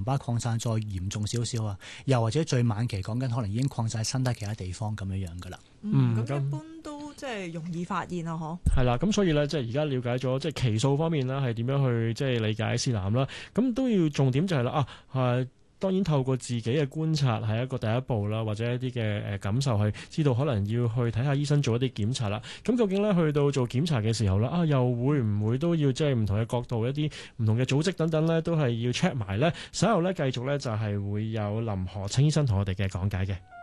巴擴散再嚴重少少啊，又或者最晚期講緊可能已經擴散身體其他地方咁樣樣噶啦。 咁一般都即係容易發現啊，嗬。 係啦，咁所以咧，即係而家了解咗即係期數方面啦，係點樣去即係理解腺癌啦。咁都要重點就係啦，當然透過自己嘅觀察係一個第一步啦，或者一啲嘅感受係知道可能要去睇下醫生做一啲檢查啦。咁究竟咧去到做檢查嘅時候咧，又會唔會都要即係唔同嘅角度、一啲唔同嘅組織等等咧，都係要 check 埋咧。稍後咧繼續咧就係會有林何清醫生同我哋嘅講解嘅。